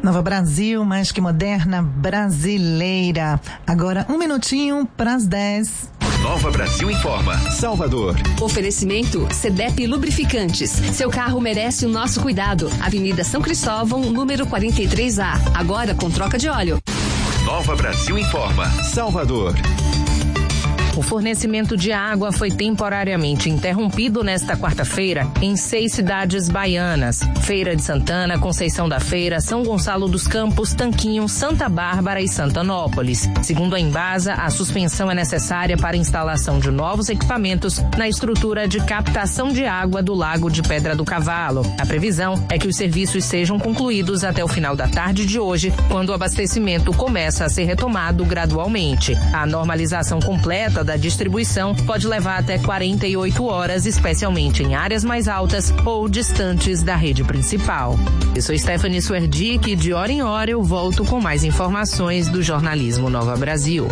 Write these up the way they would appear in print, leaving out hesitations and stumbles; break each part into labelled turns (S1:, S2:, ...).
S1: Nova Brasil, mais que moderna, brasileira. Agora 1 minutinho para as 10.
S2: Nova Brasil informa. Salvador.
S3: Oferecimento CDEP Lubrificantes. Seu carro merece o nosso cuidado. Avenida São Cristóvão, número 43A. Agora com troca de óleo.
S2: Nova Brasil informa. Salvador.
S4: O fornecimento de água foi temporariamente interrompido nesta quarta-feira em 6 cidades baianas: Feira de Santana, Conceição da Feira, São Gonçalo dos Campos, Tanquinho, Santa Bárbara e Santanópolis. Segundo a Embasa, a suspensão é necessária para a instalação de novos equipamentos na estrutura de captação de água do Lago de Pedra do Cavalo. A previsão é que os serviços sejam concluídos até o final da tarde de hoje, quando o abastecimento começa a ser retomado gradualmente. A normalização completa da distribuição pode levar até 48 horas, especialmente em áreas mais altas ou distantes da rede principal. Eu sou Stephanie Swerdick e de hora em hora eu volto com mais informações do jornalismo Nova Brasil.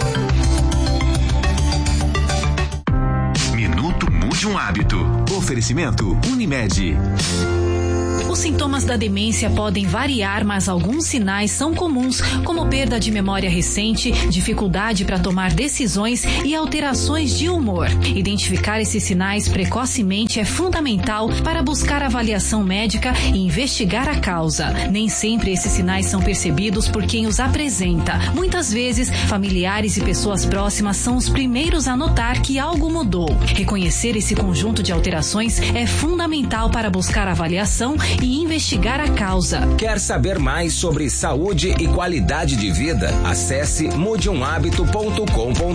S2: Minuto Mude um Hábito. Oferecimento Unimed.
S5: Os sintomas da demência podem variar, mas alguns sinais são comuns, como perda de memória recente, dificuldade para tomar decisões e alterações de humor. Identificar esses sinais precocemente é fundamental para buscar avaliação médica e investigar a causa. Nem sempre esses sinais são percebidos por quem os apresenta. Muitas vezes, familiares e pessoas próximas são os primeiros a notar que algo mudou. Reconhecer esse conjunto de alterações é fundamental para buscar avaliação e investigar a causa.
S6: Quer saber mais sobre saúde e qualidade de vida? Acesse mudeumhabito.com.br.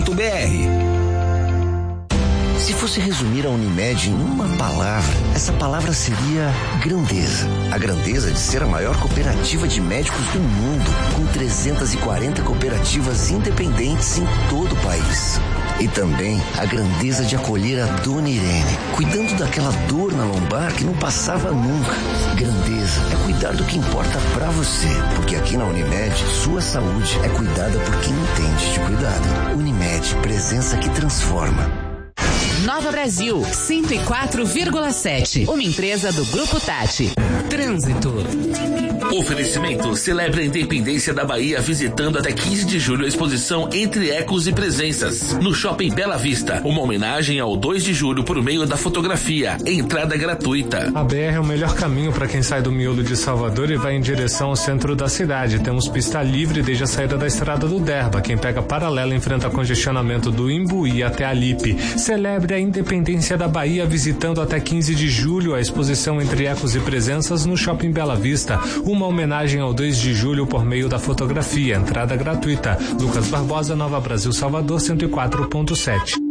S7: Se fosse resumir a Unimed em uma palavra, essa palavra seria grandeza. A grandeza de ser a maior cooperativa de médicos do mundo, com 340 cooperativas independentes em todo o país. E também a grandeza de acolher a Dona Irene, cuidando daquela dor na lombar que não passava nunca. Grandeza é cuidar do que importa pra você, porque aqui na Unimed, sua saúde é cuidada por quem entende de cuidado. Unimed, presença que transforma.
S8: Nova Brasil, 104,7. Uma empresa do Grupo Tati. Trânsito.
S9: Oferecimento: celebre a independência da Bahia visitando até 15 de julho a exposição Entre Ecos e Presenças, no Shopping Bela Vista. Uma homenagem ao 2 de julho por meio da fotografia. Entrada gratuita.
S10: A BR é o melhor caminho para quem sai do miolo de Salvador e vai em direção ao centro da cidade. Temos pista livre desde a saída da estrada do Derba. Quem pega paralela enfrenta congestionamento do Imbuí até a Lipe. Celebre a independência da Bahia visitando até 15 de julho a exposição Entre Ecos e Presenças no Shopping Bela Vista. Uma homenagem ao 2 de julho por meio da fotografia. Entrada gratuita. Lucas Barbosa, Nova Brasil, Salvador, 104.7.